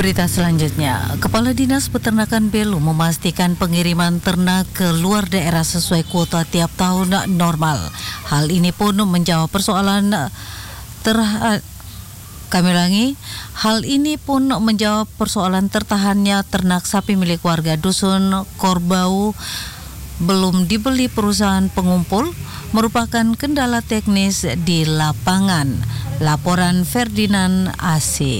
Berita selanjutnya, Kepala Dinas Peternakan Belu memastikan pengiriman ternak ke luar daerah sesuai kuota tiap tahun normal. Hal ini pun menjawab persoalan tertahannya ternak sapi milik warga Dusun Korbau belum dibeli perusahaan pengumpul merupakan kendala teknis di lapangan. Laporan Ferdinand AC.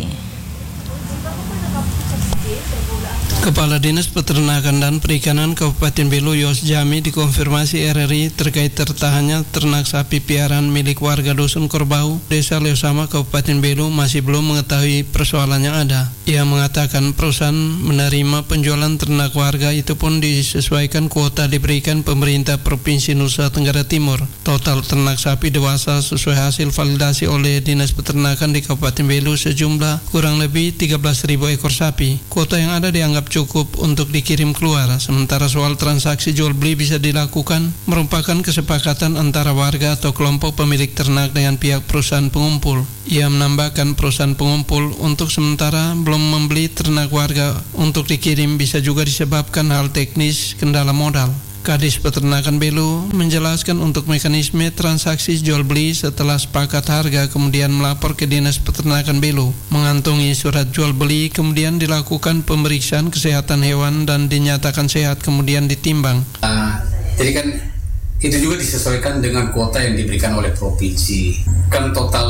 Kepala Dinas Peternakan dan Perikanan Kabupaten Belu Yos Jami dikonfirmasi RRI terkait tertahannya ternak sapi piaraan milik warga Dusun Korbau, Desa Leosama, Kabupaten Belu masih belum mengetahui persoalan yang ada. Ia mengatakan perusahaan menerima penjualan ternak warga itu pun disesuaikan kuota diberikan pemerintah Provinsi Nusa Tenggara Timur. Total ternak sapi dewasa sesuai hasil validasi oleh Dinas Peternakan di Kabupaten Belu sejumlah kurang lebih 13.000 ekor sapi. Kuota yang ada dianggap cukup untuk dikirim keluar, sementara soal transaksi jual beli bisa dilakukan merupakan kesepakatan antara warga atau kelompok pemilik ternak dengan pihak perusahaan pengumpul. Ia menambahkan perusahaan pengumpul untuk sementara belum membeli ternak warga untuk dikirim bisa juga disebabkan hal teknis kendala modal. Kadis Peternakan Belu menjelaskan untuk mekanisme transaksi jual beli setelah sepakat harga kemudian melapor ke Dinas Peternakan Belu, mengantongi surat jual beli, kemudian dilakukan pemeriksaan kesehatan hewan dan dinyatakan sehat kemudian ditimbang. Jadi kan itu juga disesuaikan dengan kuota yang diberikan oleh provinsi. Kan total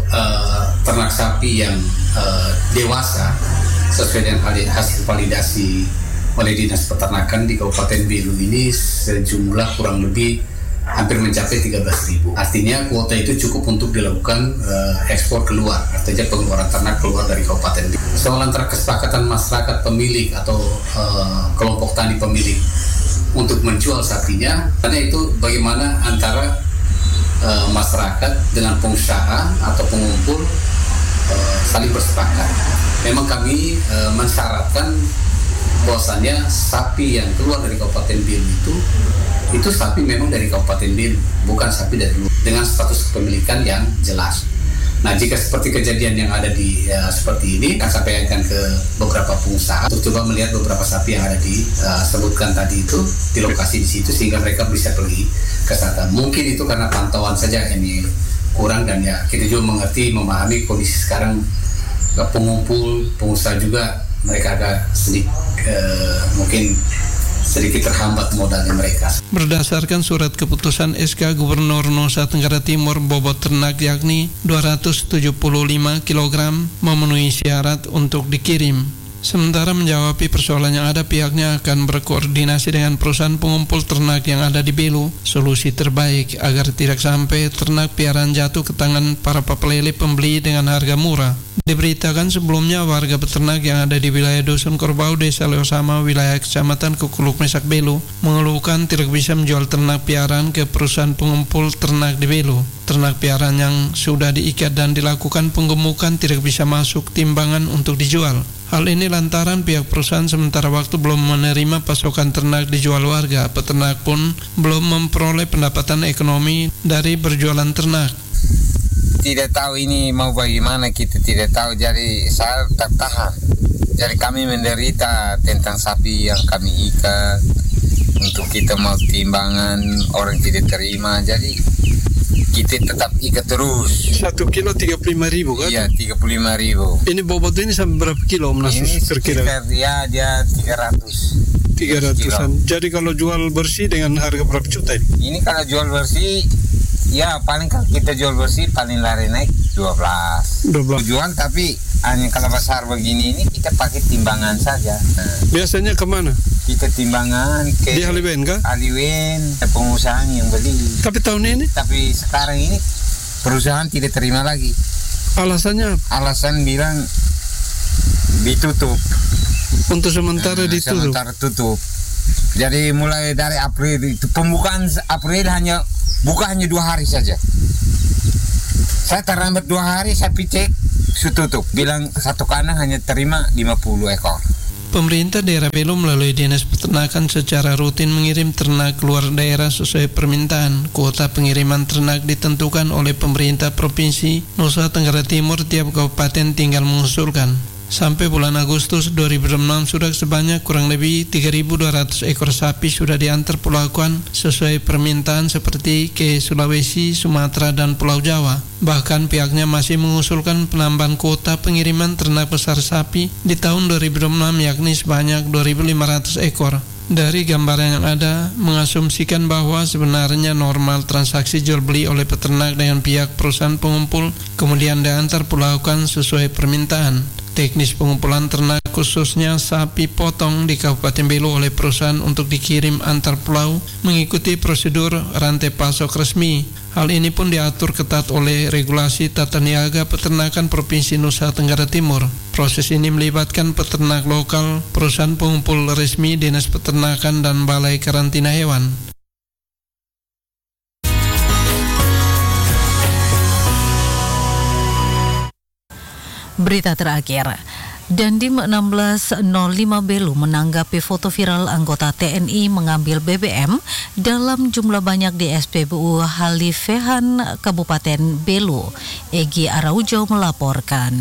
ternak sapi yang dewasa sesuai dengan hasil validasi oleh Dinas Peternakan di Kabupaten Belu ini sejumlah kurang lebih hampir mencapai 13.000. Artinya kuota itu cukup untuk dilakukan ekspor keluar, artinya pengeluaran ternak keluar dari Kabupaten Belu. Soal antara kesepakatan masyarakat pemilik atau kelompok tani pemilik untuk menjual sapinya, karena itu bagaimana antara masyarakat dengan pengusaha atau pengumpul saling bersepakat. Memang kami mensyaratkan bahwasannya sapi yang keluar dari Kabupaten Belu itu sapi memang dari Kabupaten Belu, bukan sapi dari luar, dengan status kepemilikan yang jelas. Nah, jika seperti kejadian yang ada di seperti ini, akan sampaikan ke beberapa pengusaha untuk coba melihat beberapa sapi yang ada di sebutkan tadi itu di lokasi di situ sehingga mereka bisa pergi ke sana. Mungkin itu karena pantauan saja ini kurang, dan ya kita juga memahami kondisi sekarang pengumpul, pengusaha juga mereka agak mungkin sedikit terhambat modalnya mereka. Berdasarkan surat keputusan SK Gubernur Nusa Tenggara Timur, bobot ternak yakni 275 kg memenuhi syarat untuk dikirim. Sementara menjawabi persoalan yang ada, pihaknya akan berkoordinasi dengan perusahaan pengumpul ternak yang ada di Belu solusi terbaik agar tidak sampai ternak piaraan jatuh ke tangan para pepelele pembeli dengan harga murah. Diberitakan sebelumnya warga peternak yang ada di wilayah Dusun Korbau, Desa Leosama, wilayah Kecamatan Kukuluk Mesak Belu mengeluhkan tidak bisa menjual ternak piaraan ke perusahaan pengumpul ternak di Belu. Ternak piaraan yang sudah diikat dan dilakukan penggemukan tidak bisa masuk timbangan untuk dijual. Hal ini lantaran pihak perusahaan sementara waktu belum menerima pasokan ternak dijual warga. Peternak pun belum memperoleh pendapatan ekonomi dari berjualan ternak. Tidak tahu ini mau bagaimana, kita tidak tahu, jadi saya tertahan. Jadi kami menderita tentang sapi yang kami ikat. Untuk kita mau timbangan orang tidak terima, jadi kita tetap ikat terus. 1 kilo 35.000 kan? Iya, 35.000. Ini bobot ini sampai berapa kilo Mas? Ini sekitar ya dia 300-an. Jadi kalau jual bersih dengan harga berapa juta ini? Ini kalau jual bersih ya paling kalau kita jual bersih paling lari naik 12. Tujuan, tapi hanya kalau besar begini ini kita pakai timbangan saja. Nah, biasanya kemana? Kita timbangan ke di Haliwen kah? Haliwen, pengusaha yang beli. Tapi tahun ini? Tapi sekarang ini perusahaan tidak terima lagi. Alasannya? Alasan bilang ditutup. Untuk sementara ditutup? Sementara tutup. Jadi mulai dari April itu, pembukaan April buka hanya 2 hari saja. Saya terlambat 2 hari, saya cek tutup. Bilang satu kandang hanya terima 50 ekor. Pemerintah daerah Belu melalui Dinas Peternakan secara rutin mengirim ternak keluar daerah sesuai permintaan. Kuota pengiriman ternak ditentukan oleh pemerintah Provinsi Nusa Tenggara Timur, tiap kabupaten tinggal mengusulkan. Sampai bulan Agustus 2006 sudah sebanyak kurang lebih 3.200 ekor sapi sudah diantar Pelakuan sesuai permintaan seperti ke Sulawesi, Sumatera, dan Pulau Jawa. Bahkan pihaknya masih mengusulkan penambahan kuota pengiriman ternak besar sapi di tahun 2006 yakni sebanyak 2.500 ekor. Dari gambaran yang ada, mengasumsikan bahwa sebenarnya normal transaksi jual beli oleh peternak dengan pihak perusahaan pengumpul kemudian diantar Pelakuan sesuai permintaan. Teknis pengumpulan ternak khususnya sapi potong di Kabupaten Belu oleh perusahaan untuk dikirim antar pulau mengikuti prosedur rantai pasok resmi. Hal ini pun diatur ketat oleh regulasi tata niaga peternakan Provinsi Nusa Tenggara Timur. Proses ini melibatkan peternak lokal, perusahaan pengumpul resmi, Dinas Peternakan, dan Balai Karantina Hewan. Berita terakhir, Dandim 1605 Belu menanggapi foto viral anggota TNI mengambil BBM dalam jumlah banyak di SPBU Halifehan Kabupaten Belu. Egy Araujo melaporkan.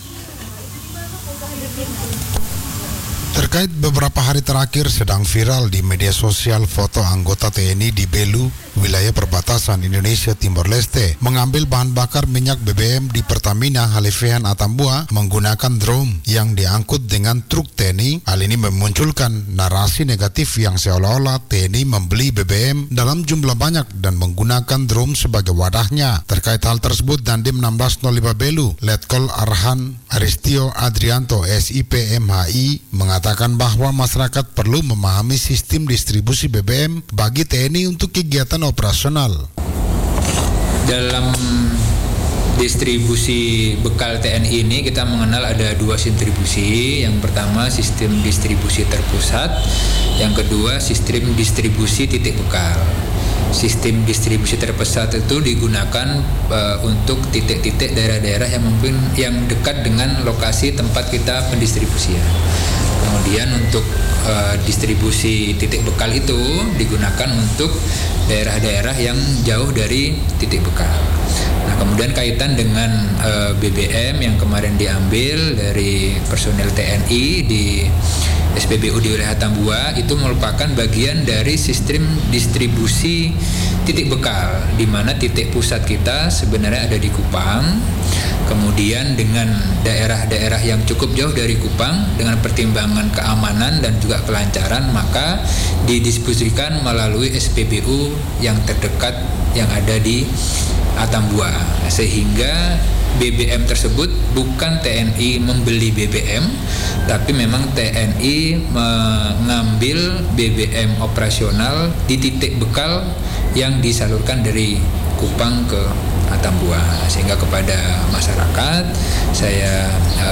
Terkait beberapa hari terakhir sedang viral di media sosial foto anggota TNI di Belu, wilayah perbatasan Indonesia Timor Leste, mengambil bahan bakar minyak BBM di Pertamina Halifehan Atambua menggunakan drone yang diangkut dengan truk TNI. Hal ini memunculkan narasi negatif yang seolah-olah TNI membeli BBM dalam jumlah banyak dan menggunakan drone sebagai wadahnya. Terkait hal tersebut, Dandim 1605 Belu, Letkol Arhan Aristio Adrianto SIP MHI mengatakan bahwa masyarakat perlu memahami sistem distribusi BBM bagi TNI untuk kegiatan operasional. Dalam distribusi bekal TNI ini kita mengenal ada dua distribusi. Yang pertama sistem distribusi terpusat, yang kedua sistem distribusi titik bekal. Sistem distribusi terpusat itu digunakan untuk titik-titik daerah-daerah yang mungkin yang dekat dengan lokasi tempat kita pendistribusian. Kemudian untuk distribusi titik bekal itu digunakan untuk daerah-daerah yang jauh dari titik bekal. Nah, kemudian kaitan dengan BBM yang kemarin diambil dari personel TNI di SPBU di wilayah Tambua, itu merupakan bagian dari sistem distribusi titik bekal, di mana titik pusat kita sebenarnya ada di Kupang. Kemudian dengan daerah-daerah yang cukup jauh dari Kupang, dengan pertimbangan keamanan dan juga kelancaran, maka didistribusikan melalui SPBU yang terdekat yang ada di Atambua, sehingga BBM tersebut bukan TNI membeli BBM, tapi memang TNI mengambil BBM operasional di titik bekal yang disalurkan dari Kupang ke Atambua. Sehingga kepada masyarakat saya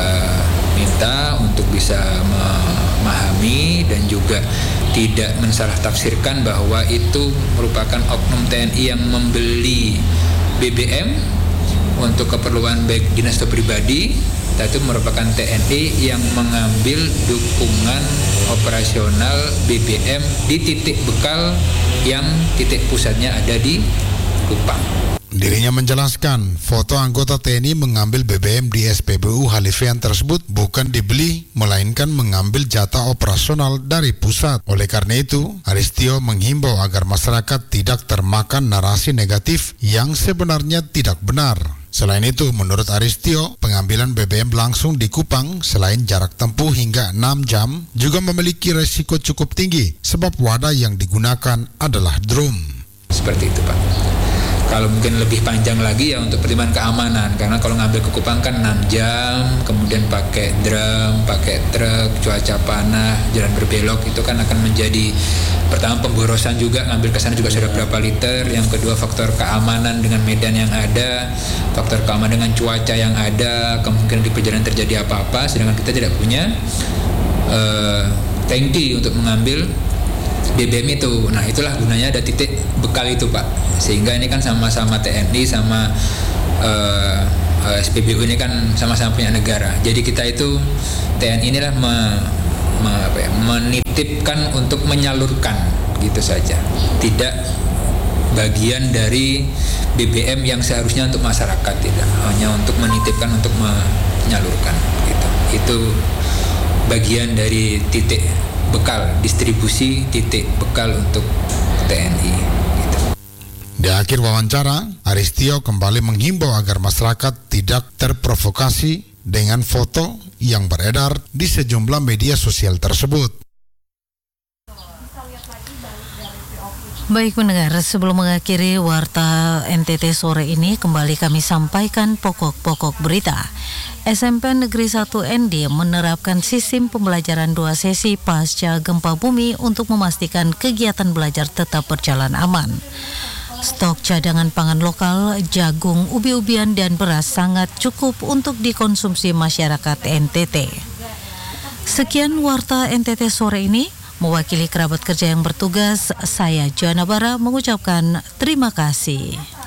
minta untuk bisa memahami dan juga tidak mensalah tafsirkan bahwa itu merupakan oknum TNI yang membeli BBM untuk keperluan baik dinas atau pribadi, itu merupakan TNI yang mengambil dukungan operasional BBM di titik bekal yang titik pusatnya ada di Kupang. Dirinya menjelaskan, foto anggota TNI mengambil BBM di SPBU Halifehan tersebut bukan dibeli, melainkan mengambil jatah operasional dari pusat. Oleh karena itu, Aristio menghimbau agar masyarakat tidak termakan narasi negatif yang sebenarnya tidak benar. Selain itu, menurut Aristio, pengambilan BBM langsung di Kupang selain jarak tempuh hingga 6 jam juga memiliki resiko cukup tinggi sebab wadah yang digunakan adalah drum. Seperti itu, Pak. Kalau mungkin lebih panjang lagi ya untuk pertimbangan keamanan, karena kalau ngambil ke Kupang kan 6 jam, kemudian pakai drum, pakai truk, cuaca panas, jalan berbelok, itu kan akan menjadi pertama pemborosan juga, ngambil ke sana juga sudah berapa liter, yang kedua faktor keamanan dengan medan yang ada, faktor keamanan dengan cuaca yang ada, kemungkinan di perjalanan terjadi apa-apa, sedangkan kita tidak punya tangki untuk mengambil BBM itu. Nah, itulah gunanya ada titik bekal itu, Pak. Sehingga ini kan sama-sama TNI sama SPBU ini kan sama-sama punya negara. Jadi kita itu TNI inilah menitipkan untuk menyalurkan gitu saja. Tidak bagian dari BBM yang seharusnya untuk masyarakat, tidak. Hanya untuk menitipkan untuk menyalurkan gitu. Itu bagian dari titik bekal, distribusi titik bekal untuk TNI. Gitu. Di akhir wawancara, Aristio kembali menghimbau agar masyarakat tidak terprovokasi dengan foto yang beredar di sejumlah media sosial tersebut. Baik pendengar, sebelum mengakhiri Warta NTT sore ini, kembali kami sampaikan pokok-pokok berita. SMP Negeri 1 ND menerapkan sistem pembelajaran 2 sesi pasca gempa bumi untuk memastikan kegiatan belajar tetap berjalan aman. Stok cadangan pangan lokal, jagung, ubi-ubian, dan beras sangat cukup untuk dikonsumsi masyarakat NTT. Sekian Warta NTT sore ini. Mewakili kerabat kerja yang bertugas, saya Joanna Bara mengucapkan terima kasih.